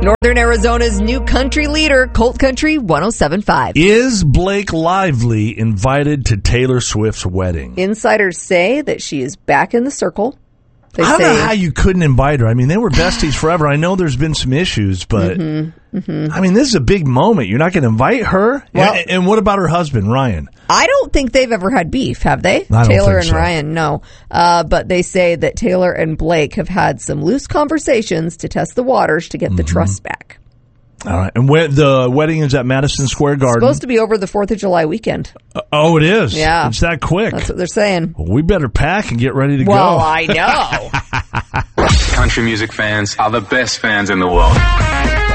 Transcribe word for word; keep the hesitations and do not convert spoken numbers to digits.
Northern Arizona's new country leader, Colt Country one oh seven point five. Is Blake Lively invited to Taylor Swift's wedding? Insiders say that she is back in the circle. They I don't say, know how you couldn't invite her. I mean, they were besties forever. I know there's been some issues, but mm-hmm, mm-hmm. I mean, this is a big moment. You're not going to invite her? Well, and, and what about her husband, Ryan? I don't think they've ever had beef, have they? I don't Taylor think and so. Ryan, no. Uh, but they say that Taylor and Blake have had some loose conversations to test the waters to get mm-hmm. the trust back. All right. And when the wedding is at Madison Square Garden. It's supposed to be over the fourth of July weekend. Uh, oh, it is? Yeah. It's that quick. That's what they're saying. Well, we better pack and get ready to well, go. Well, I know. Country music fans are the best fans in the world.